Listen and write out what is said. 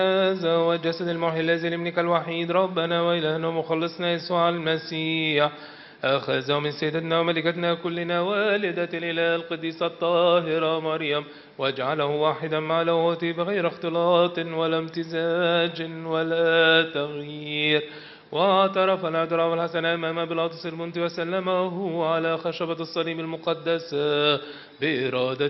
هذا هو الجسد المحيي الذي لابنك الوحيد ربنا وإلهنا ومخلصنا يسوع المسيح أخذه من سيدتنا وملكتنا كلنا والدة الإله القديسة الطاهرة مريم واجعله واحدا مع لاهوته بغير اختلاط ولا امتزاج ولا تغيير. واعترف الاعتراف الحسن أمام بيلاطس المنتي وسلمه على خشبة الصليب المقدسة بإرادة